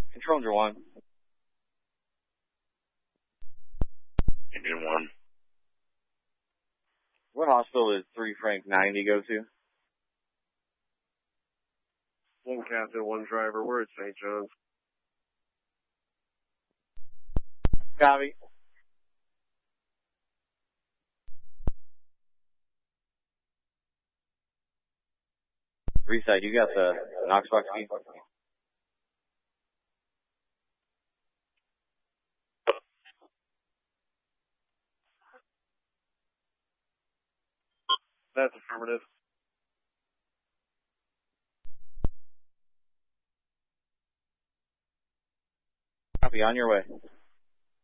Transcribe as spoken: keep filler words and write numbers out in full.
Control Ranger one. Indian one. What hospital is three Frank ninety go to? One captain, one driver. We're at Saint John's. Copy. Reset, you got the Knox box key? That's affirmative. Copy, on your way.